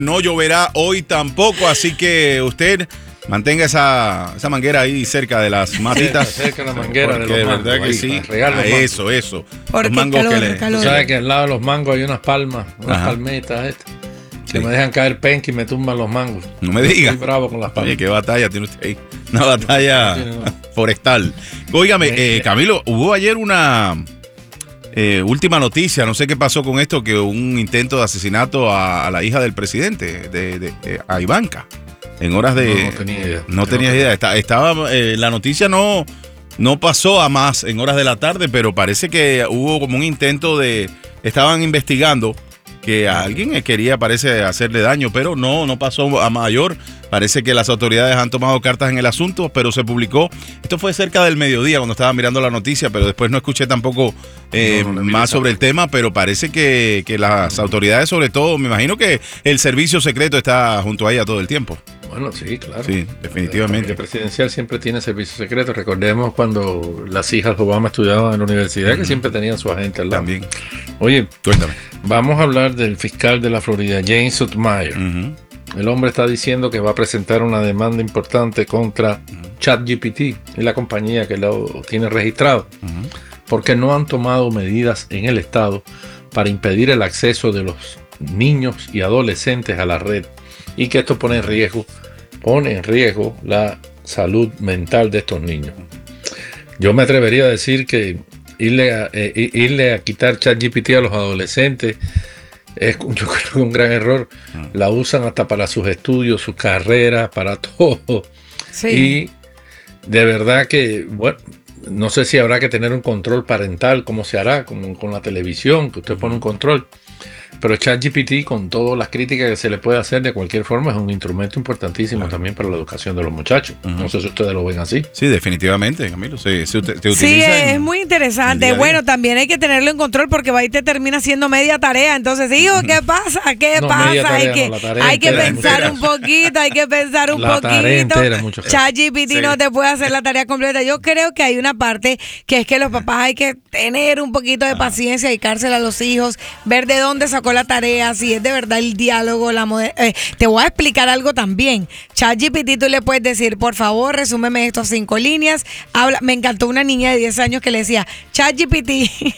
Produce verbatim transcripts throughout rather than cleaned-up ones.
No lloverá hoy tampoco, así que usted mantenga esa, esa manguera ahí cerca de las matitas. Cerca de la manguera porque de los verdad mangos, que ahí, sí. ah, eso, eso. Porque los mangos calor, que le, calor. Tú sabes que al lado de los mangos hay unas palmas, unas Ajá. palmetas estas, que Sí. me dejan caer penca y me tumban los mangos. No me diga. Estoy bravo con las palmas. Oye, qué batalla tiene usted ahí. Una batalla No tiene nada. forestal. Óigame, eh, Camilo, hubo ayer una eh, última noticia, no sé qué pasó con esto, que un intento de asesinato a, a la hija del presidente, de, de, de- a Ivanka, en horas de... No, no tenía idea. No tenías idea. Está- Estaba, eh, la noticia no, no pasó a más en horas de la tarde, pero parece que hubo como un intento de... Estaban investigando que a alguien quería, parece, hacerle daño, pero no, no pasó a mayor. Parece que las autoridades han tomado cartas en el asunto, pero se publicó. Esto fue cerca del mediodía cuando estaba mirando la noticia, pero después no escuché tampoco eh, No, no le más vi sobre el tema, pero parece que, que las autoridades, sobre todo, me imagino que el servicio secreto está junto a ella todo el tiempo. Bueno, sí, claro. Sí, definitivamente. El presidencial siempre tiene servicio secreto. Recordemos cuando las hijas de Obama estudiaban en la universidad, que siempre tenían su agente al lado. También. Oye, Cuéntame. vamos a hablar del fiscal de la Florida, James Sotomayor. Ujú. El hombre está diciendo que va a presentar una demanda importante contra ChatGPT y la compañía que lo tiene registrado, Ujú. porque no han tomado medidas en el estado para impedir el acceso de los niños y adolescentes a la red, y que esto pone en riesgo, pone en riesgo la salud mental de estos niños. Yo me atrevería a decir que irle a, eh, irle a quitar ChatGPT a los adolescentes es, yo creo que un gran error. La usan hasta para sus estudios, sus carreras, para todo. Sí. Y de verdad que, bueno, no sé si habrá que tener un control parental, como se hará con, con la televisión, que usted pone un control. Pero ChatGPT, con todas las críticas que se le puede hacer de cualquier forma, es un instrumento importantísimo Claro. también para la educación de los muchachos. Ujú. No sé si ustedes lo ven así. Sí, definitivamente, Camilo. Sí, se, ut- se Sí, utiliza en- es muy el interesante. día a día. Bueno, también hay que tenerlo en control porque va y te termina haciendo media tarea. Entonces, hijo, ¿qué pasa? ¿Qué No, pasa? media tarea hay que, no, la tarea hay que entera, pensar entera. un poquito, hay que pensar un La tarea poquito. entera, mucho caso. ChatGPT Sí. no te puede hacer la tarea completa. Yo creo que hay una parte que es que los papás hay que tener un poquito de paciencia, dedicársela a los hijos, ver de dónde sacó la tarea, si es de verdad el diálogo, la moder- eh, te voy a explicar algo también. ChatGPT tú le puedes decir, por favor, resúmeme estas cinco líneas. Habla, me encantó una niña de diez años que le decía, ChatGPT,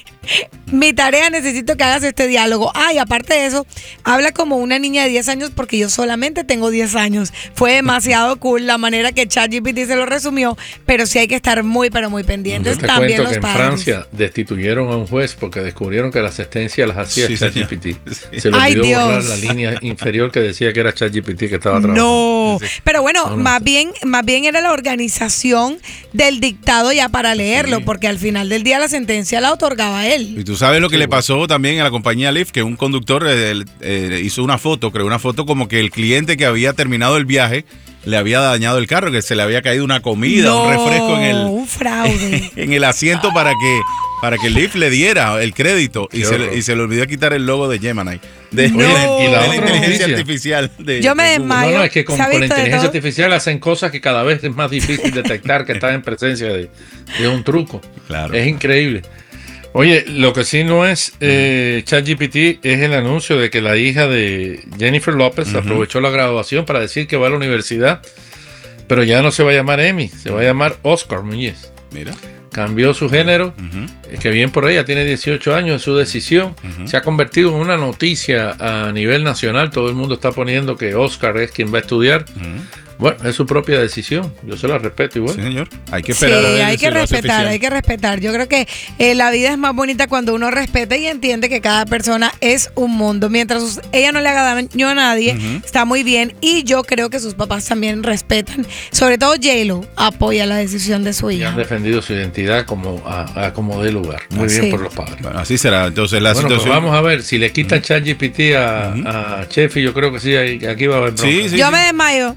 mi tarea, necesito que hagas este diálogo. Ay, aparte de eso, habla como una niña de diez años porque yo solamente tengo diez años. Fue demasiado cool la manera que ChatGPT se lo resumió, pero sí hay que estar muy, pero muy pendientes Yo te también cuento los que en padres. Francia destituyeron a un juez porque descubrieron que la asistencia las hacía Sí, señor. ChatGPT. Sí. Se le Ay, olvidó borrar Dios. la línea inferior que decía que era ChatGPT que estaba trabajando. No, Sí. pero bueno, No, no. más bien, más bien era la organización del dictado ya para leerlo, Sí. porque al final del día la sentencia la otorgaba él. Y tú sabes lo que Sí, le bueno. pasó también a la compañía Lyft, que un conductor eh, eh, hizo una foto, creó una foto como que el cliente que había terminado el viaje le había dañado el carro, que se le había caído una comida, No, un refresco en el, un fraude. en el asiento para que para que Lyft le diera el crédito y Qué se, le, horror. y se le olvidó quitar el logo de Gemini. De, No. de la, Oye, y la de la otra inteligencia noticia. artificial. De, Yo me de Google. desmayo. No, no, es que con, ¿Se ha con la visto de inteligencia todo? artificial hacen cosas que cada vez es más difícil detectar que están en presencia de, de un truco. Claro. Es increíble. Oye, lo que sí no es eh, ChatGPT es el anuncio de que la hija de Jennifer López Ujú. aprovechó la graduación para decir que va a la universidad, pero ya no se va a llamar Emmy, se va a llamar Oscar Muñiz. Mira. Cambió su género. Ujú. Es que bien por ella, tiene dieciocho años, es su decisión. Ujú. Se ha convertido en una noticia a nivel nacional. Todo el mundo está poniendo que Oscar es quien va a estudiar. Ujú. Bueno, es su propia decisión. Yo se la respeto igual. Sí, señor. Hay que Sí, esperar a ver hay si que lo hace respetar, oficial. hay que respetar. Yo creo que eh, la vida es más bonita cuando uno respeta y entiende que cada persona es un mundo. Mientras sus- ella no le haga daño a nadie, Ujú. está muy bien. Y yo creo que sus papás también respetan. Sobre todo J-Lo apoya la decisión de su Y han hija. defendido su identidad como a, a como de lugar. Muy Sí. bien por los padres. Bueno, así será. Entonces la Bueno, pues situación. vamos a ver, si le quitan ChatGPT a, Ujú. a Chefi, yo creo que sí, ahí- aquí va a haber bronca. Sí, sí. Yo sí. me desmayo. No en Ella, la ella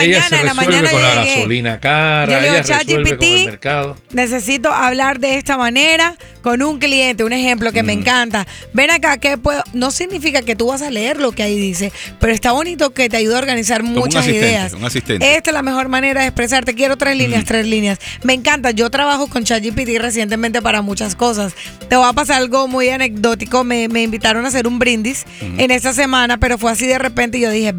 mañana, se en la resuelve mañana con la llegué. gasolina cara, Yo le digo, ella resuelve ChatGPT, con el mercado. necesito hablar de esta manera con un cliente, un ejemplo que me encanta. Ven acá, ¿qué puedo? No significa que tú vas a leer lo que ahí dice, pero está bonito que te ayude a organizar Como un muchas asistente, ideas. un asistente. Esta es la mejor manera de expresarte. Quiero tres líneas, tres líneas. Me encanta. Yo trabajo con ChatGPT recientemente para muchas cosas. Te va a pasar algo muy anecdótico. Me, me invitaron a hacer un brindis en esta semana, pero fue así de repente y yo dije,